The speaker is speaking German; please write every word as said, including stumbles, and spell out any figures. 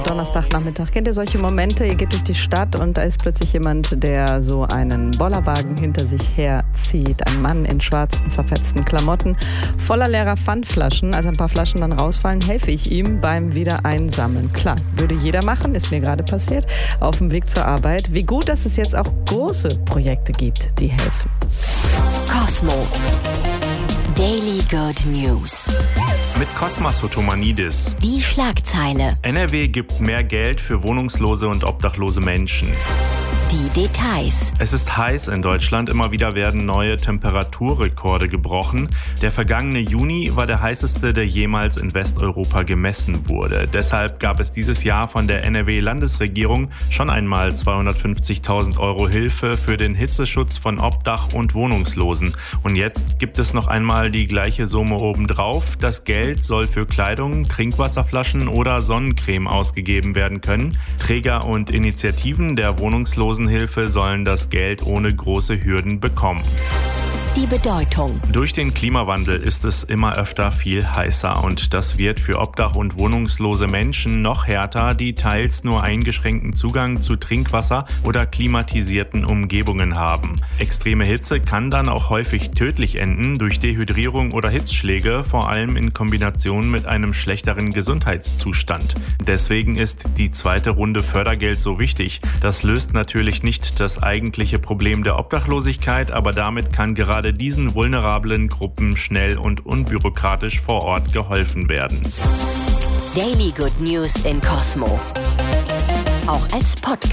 Donnerstagnachmittag. Kennt ihr solche Momente? Ihr geht durch die Stadt und da ist plötzlich jemand, der so einen Bollerwagen hinter sich herzieht. Ein Mann in schwarzen, zerfetzten Klamotten, voller leerer Pfandflaschen. Als ein paar Flaschen dann rausfallen, helfe ich ihm beim Wiedereinsammeln. Klar, würde jeder machen, ist mir gerade passiert, auf dem Weg zur Arbeit. Wie gut, dass es jetzt auch große Projekte gibt, die helfen. Cosmo. Daily Good News. Mit Kosmas Sotomanidis. Die Schlagzeile. N R W gibt mehr Geld für wohnungslose und obdachlose Menschen. Die Details. Es ist heiß in Deutschland. Immer wieder werden neue Temperaturrekorde gebrochen. Der vergangene Juni war der heißeste, der jemals in Westeuropa gemessen wurde. Deshalb gab es dieses Jahr von der N R W-Landesregierung schon einmal zweihundertfünfzigtausend Euro Hilfe für den Hitzeschutz von Obdach- und Wohnungslosen. Und jetzt gibt es noch einmal die gleiche Summe obendrauf. Das Geld soll für Kleidung, Trinkwasserflaschen oder Sonnencreme ausgegeben werden können. Träger und Initiativen der Wohnungslosen Hilfe sollen das Geld ohne große Hürden bekommen. Die Bedeutung. Durch den Klimawandel ist es immer öfter viel heißer und das wird für Obdach- und wohnungslose Menschen noch härter, die teils nur eingeschränkten Zugang zu Trinkwasser oder klimatisierten Umgebungen haben. Extreme Hitze kann dann auch häufig tödlich enden durch Dehydrierung oder Hitzschläge, vor allem in Kombination mit einem schlechteren Gesundheitszustand. Deswegen ist die zweite Runde Fördergeld so wichtig. Das löst natürlich nicht das eigentliche Problem der Obdachlosigkeit, aber damit kann gerade diesen vulnerablen Gruppen schnell und unbürokratisch vor Ort geholfen werden. Daily Good News in Cosmo. Auch als Podcast.